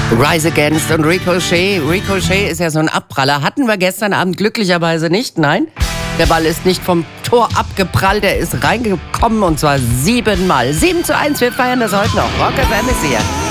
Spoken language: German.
Rise Against und Ricochet. Ricochet ist ja so ein Abpraller. Hatten wir gestern Abend glücklicherweise nicht, nein. Der Ball ist nicht vom Tor abgeprallt, er ist reingekommen und zwar 7-mal. 7:1, wir feiern das heute noch. Rock FM ist hier.